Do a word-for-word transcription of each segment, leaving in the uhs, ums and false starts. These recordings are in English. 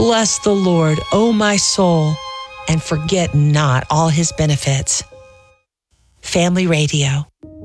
Bless the Lord, O my soul, and forget not all his benefits. Family Radio.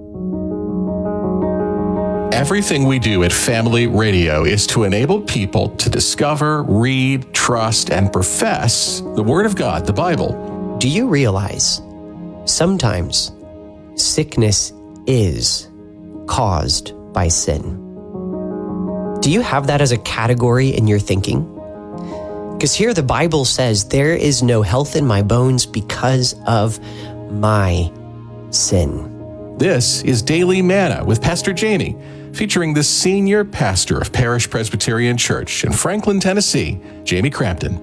Everything we do at Family Radio is to enable people to discover, read, trust, and profess the Word of God, the Bible. Do you realize sometimes sickness is caused by sin? Do you have that as a category in your thinking? Because here the Bible says, there is no health in my bones because of my sin. This is Daily Manna with Pastor Jamie, featuring the senior pastor of Parish Presbyterian Church in Franklin, Tennessee, Jamie Crampton.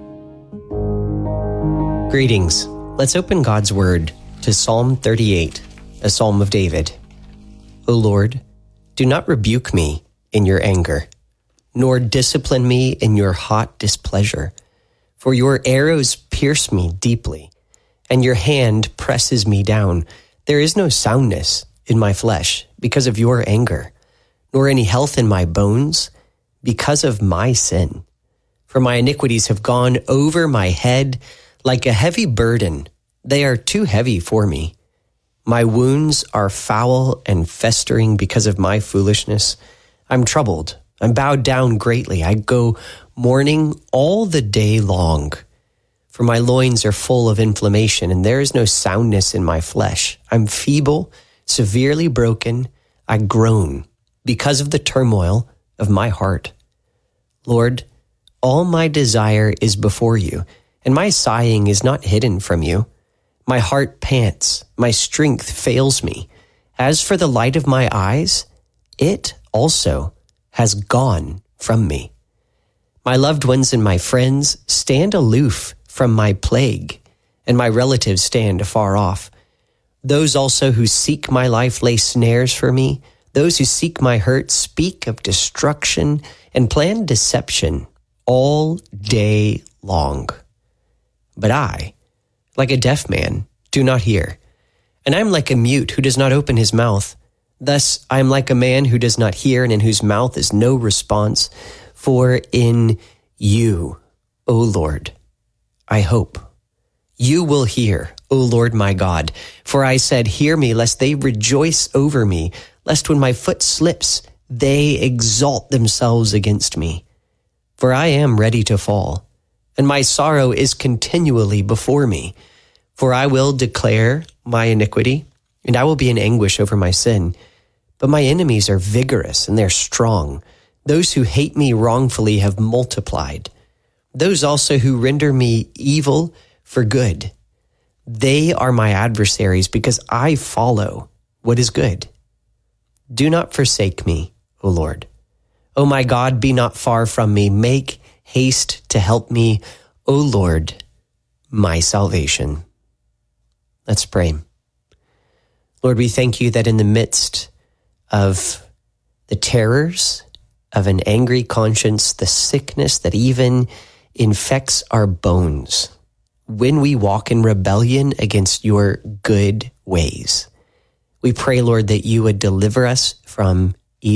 Greetings. Let's open God's Word to Psalm thirty-eight, a psalm of David. O Lord, do not rebuke me in your anger, nor discipline me in your hot displeasure. For your arrows pierce me deeply, and your hand presses me down. There is no soundness in my flesh because of your anger, nor any health in my bones because of my sin. For my iniquities have gone over my head like a heavy burden. They are too heavy for me. My wounds are foul and festering because of my foolishness. I'm troubled. I'm bowed down greatly. I go mourning all the day long. For my loins are full of inflammation, and there is no soundness in my flesh. I'm feeble, severely broken. I groan because of the turmoil of my heart. Lord, all my desire is before you, and my sighing is not hidden from you. My heart pants, my strength fails me. As for the light of my eyes, it also has gone from me. My loved ones and my friends stand aloof from my plague, and my relatives stand afar off. Those also who seek my life lay snares for me. Those who seek my hurt speak of destruction and plan deception all day long. But I, like a deaf man, do not hear, and I am like a mute who does not open his mouth. Thus I am like a man who does not hear and in whose mouth is no response. For in you, O Lord, I hope. You will hear, O Lord my God. For I said, hear me, lest they rejoice over me, lest when my foot slips, they exalt themselves against me. For I am ready to fall, and my sorrow is continually before me. For I will declare my iniquity, and I will be in anguish over my sin. But my enemies are vigorous, and they're strong. Those who hate me wrongfully have multiplied. Those also who render me evil for good. They are my adversaries, because I follow what is good. Do not forsake me, O Lord. O my God, be not far from me. Make haste to help me, O Lord, my salvation. Let's pray. Lord, we thank you that in the midst of the terrors of an angry conscience, the sickness that even infects our bones, when we walk in rebellion against your good ways, we pray, Lord, that you would deliver us from